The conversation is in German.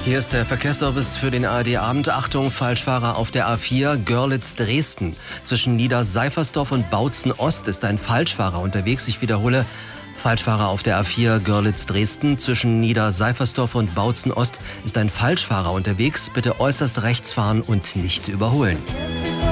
Hier ist der Verkehrsservice für den ARD-Abend. Achtung, Falschfahrer auf der A4 Görlitz-Dresden. Zwischen Niederseifersdorf und Bautzen-Ost ist ein Falschfahrer unterwegs. Ich wiederhole, Falschfahrer auf der A4 Görlitz-Dresden. Zwischen Niederseifersdorf und Bautzen-Ost ist ein Falschfahrer unterwegs. Bitte äußerst rechts fahren und nicht überholen.